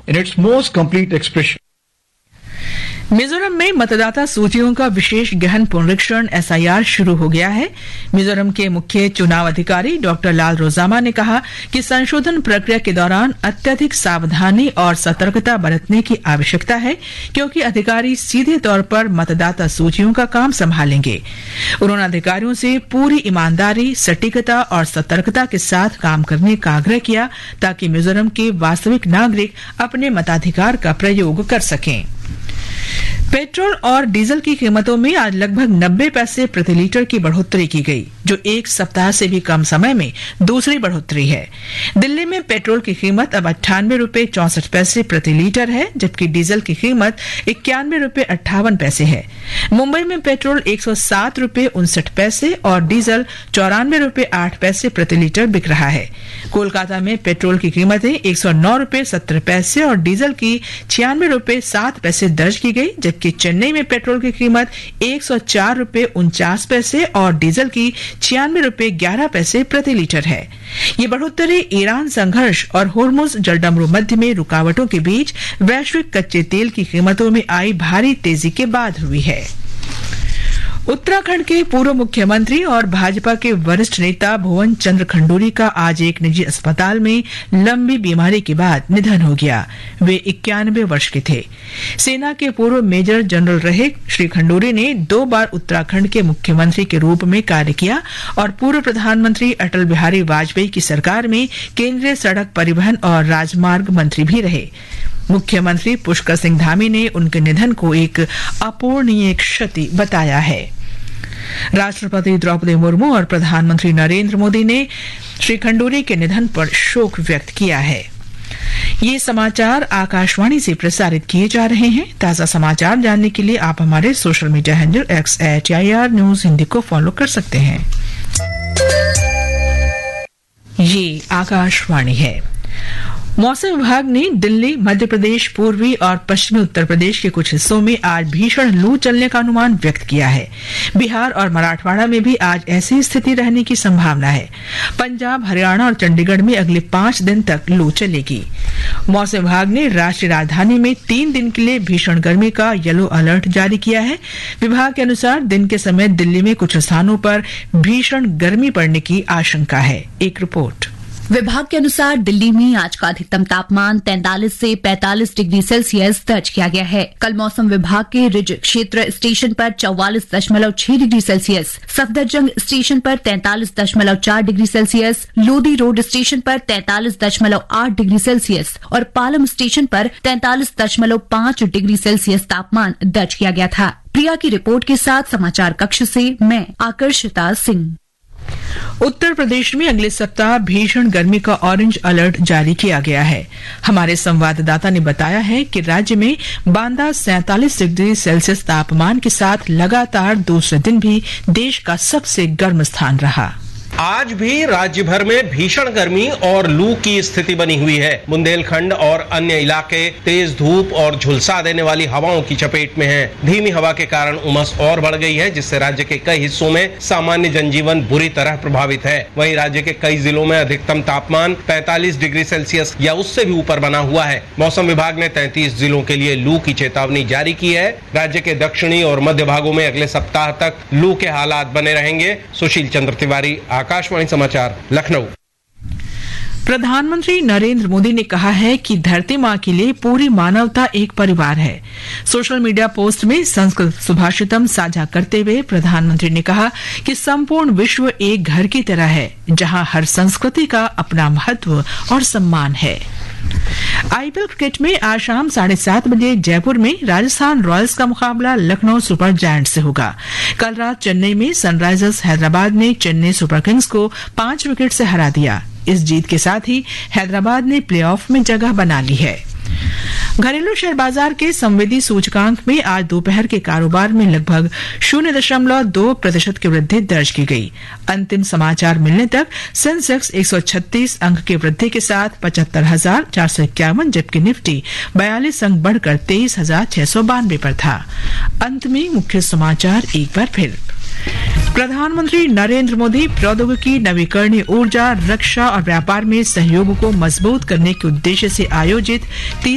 in its most complete expression. Mizoram में मतदाता सूचियों का विशेष गहन पुनरीक्षण एसआईआर शुरू हो गया है। मिजोरम के मुख्य चुनाव अधिकारी डॉक्टर लाल रोजामा ने कहा कि संशोधन प्रक्रिया के दौरान अत्यधिक सावधानी और सतर्कता बरतने की आवश्यकता है, क्योंकि अधिकारी सीधे तौर पर मतदाता सूचियों का काम संभालेंगे। उन्होंने अधिकारियों से पूरी ईमानदारी, सटीकता और सतर्कता के साथ काम करने का आग्रह किया, ताकि मिजोरम के वास्तविक नागरिक अपने मताधिकार का प्रयोग कर सकें। पेट्रोल और डीजल की कीमतों में आज लगभग 90 पैसे प्रति लीटर की बढ़ोतरी की गई, जो एक सप्ताह से भी कम समय में दूसरी बढ़ोतरी है। दिल्ली में पेट्रोल की कीमत अब 98 रुपये 64 पैसे प्रति लीटर है, जबकि डीजल की कीमत 91 रुपये 58 पैसे है। मुंबई में पेट्रोल 107 रुपये 59 पैसे और डीजल 94 रुपये 8 पैसे प्रति लीटर बिक रहा है। कोलकाता में पेट्रोल की कीमतें 109 रुपये 70 पैसे और डीजल की 96 रुपये 7 पैसे दर्ज की गई, जबकि चेन्नई में पेट्रोल की कीमत 104 रुपये 49 पैसे और डीजल की 96 रुपये 11 पैसे प्रति लीटर है। ये बढ़ोतरी ईरान संघर्ष और होर्मुज जलडमरू मध्य में रुकावटों के बीच वैश्विक कच्चे तेल की कीमतों में आई भारी तेजी के बाद हुई है। उत्तराखंड के पूर्व मुख्यमंत्री और भाजपा के वरिष्ठ नेता भुवन चंद्र खंडूरी का आज एक निजी अस्पताल में लंबी बीमारी के बाद निधन हो गया। वे 91 वर्ष के थे। सेना के पूर्व मेजर जनरल रहे श्री खंडूरी ने 2 बार उत्तराखंड के मुख्यमंत्री के रूप में कार्य किया और पूर्व प्रधानमंत्री अटल बिहारी वाजपेयी की सरकार में केंद्रीय सड़क परिवहन और राजमार्ग मंत्री भी रहे। मुख्यमंत्री पुष्कर सिंह धामी ने उनके निधन को एक अपूरणीय क्षति बताया है। राष्ट्रपति द्रौपदी मुर्मू और प्रधानमंत्री नरेंद्र मोदी ने श्री खंडूरी के निधन पर शोक व्यक्त किया है। ये समाचार आकाशवाणी से प्रसारित किए जा रहे हैं। ताजा समाचार जानने के लिए आप हमारे social media handle @AIR news Hindi को फॉलो कर सकते हैं। ये आकाशवाणी है। मौसम विभाग ने दिल्ली, मध्य प्रदेश, पूर्वी और पश्चिमी उत्तर प्रदेश के कुछ हिस्सों में आज भीषण लू चलने का अनुमान व्यक्त किया है। बिहार और मराठवाड़ा में भी आज ऐसी स्थिति रहने की संभावना है। पंजाब, हरियाणा और चंडीगढ़ में अगले 5 दिन तक लू चलेगी। मौसम विभाग ने राष्ट्रीय राजधानी में 3 दिन के लिए भीषण गर्मी का येलो अलर्ट जारी किया है। विभाग के अनुसार दिन के समय दिल्ली में कुछ स्थानों पर भीषण गर्मी पड़ने की आशंका है। एक रिपोर्ट। विभाग के अनुसार दिल्ली में आज का अधिकतम तापमान 43 से 45 डिग्री सेल्सियस दर्ज किया गया है। कल मौसम विभाग के रिज क्षेत्र स्टेशन पर 44.6 डिग्री सेल्सियस, सफदरजंग स्टेशन पर 43.4 degree Celsius, Lodhi road station पर 43.8 डिग्री सेल्सियस और पालम स्टेशन पर 43.5 डिग्री सेल्सियस तापमान दर्ज किया गया था। प्रिया की रिपोर्ट के साथ समाचार कक्ष से मैं आकर्षिता सिंह। उत्तर प्रदेश में अगले सप्ताह भीषण गर्मी का ऑरेंज अलर्ट जारी किया गया है। हमारे संवाददाता ने बताया है कि राज्य में बांदा 47 डिग्री सेल्सियस तापमान के साथ लगातार दूसरे दिन भी देश का सबसे गर्म स्थान रहा। आज भी राज्य भर में भीषण गर्मी और लू की स्थिति बनी हुई है। बुंदेलखंड और अन्य इलाके तेज धूप और झुलसा देने वाली हवाओं की चपेट में हैं। धीमी हवा के कारण उमस और बढ़ गई है, जिससे राज्य के कई हिस्सों में सामान्य जनजीवन बुरी तरह प्रभावित है। वहीं राज्य के कई जिलों में अधिकतम तापमान 45 डिग्री सेल्सियस या उससे भी ऊपर बना हुआ है। मौसम विभाग ने 33 जिलों के लिए लू की चेतावनी जारी की है। राज्य के दक्षिणी और मध्य भागों में अगले सप्ताह तक लू के हालात बने रहेंगे। सुशील चंद्र तिवारी, आकाशवाणी समाचार, लखनऊ। प्रधानमंत्री नरेंद्र मोदी ने कहा है कि धरती मां के लिए पूरी मानवता एक परिवार है। सोशल मीडिया पोस्ट में संस्कृत सुभाषितम साझा करते हुए प्रधानमंत्री ने कहा कि संपूर्ण विश्व एक घर की तरह है, जहां हर संस्कृति का अपना महत्व और सम्मान है। आईपीएल क्रिकेट में आज शाम 7:30 बजे जयपुर में राजस्थान रॉयल्स का मुकाबला लखनऊ सुपर जायंट्स से होगा। कल रात चेन्नई में सनराइजर्स हैदराबाद ने चेन्नई सुपर किंग्स को 5 विकेट से हरा दिया। इस जीत के साथ ही हैदराबाद ने प्लेऑफ में जगह बना ली है। घरेलू शेयर बाजार के संवेदी सूचकांक में आज दोपहर के कारोबार में लगभग 0.2% की वृद्धि दर्ज की गई। अंतिम समाचार मिलने तक सेंसेक्स 136 अंक की वृद्धि के साथ 75,451, जबकि निफ्टी 42 अंक बढ़कर 23,692 पर था। अंत में मुख्य समाचार एक बार फिर। प्रधानमंत्री नरेंद्र मोदी प्रौद्योगिकी, नवीकरणीय ऊर्जा, रक्षा और व्यापार में सहयोग को मजबूत करने के उद्देश्य से आयोजित